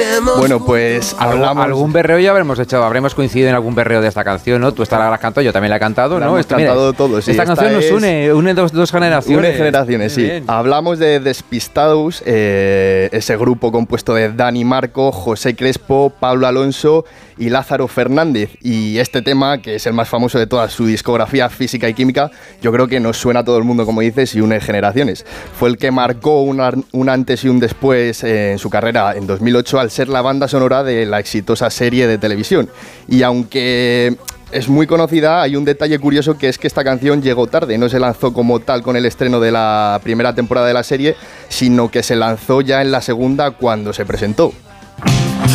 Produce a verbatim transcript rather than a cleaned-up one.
Bueno, pues hablamos... Algún berreo ya habremos hecho, habremos coincidido en algún berreo de esta canción, ¿no? Tú esta la habrás cantado, yo también la he cantado, la ¿no? hemos Esta, cantado mira, todos, sí. Esta, Esta canción es... nos une, une dos, dos generaciones. Une generaciones, sí. Bien. Hablamos de Despistados, eh, ese grupo compuesto de Dani Marco, José Crespo, Pablo Alonso y Lázaro Fernández. Y este tema, que es el más famoso de toda su discografía Física y Química, yo creo que nos suena a todo el mundo, como dices, y une generaciones. Fue el que marcó una, un antes y un después eh, en su carrera en dos mil ocho al ser la banda sonora de la exitosa serie de televisión. Y aunque es muy conocida, hay un detalle curioso, que es que esta canción llegó tarde, no se lanzó como tal con el estreno de la primera temporada de la serie, sino que se lanzó ya en la segunda cuando se presentó.